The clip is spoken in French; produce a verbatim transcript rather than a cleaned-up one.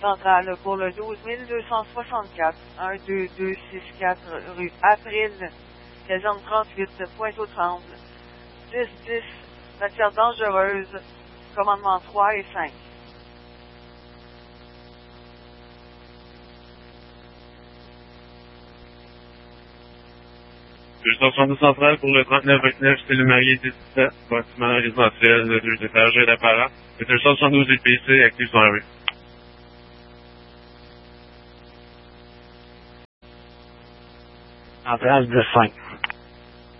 centrale pour le douze mille deux cent soixante-quatre, un deux deux six quatre rue April, caserne trente-huit, Pointe-aux-Trembles, dix dix, matière dangereuse, commandement trois et cinq. deux cent soixante-deux centrale pour le trente-neuf vingt-neuf, c'est le marié dix-sept, bâtiment résidentiel de deux étages et d'apparat. Le deux cent soixante-douze E P C, actif sur la rue. Centrale de cinq.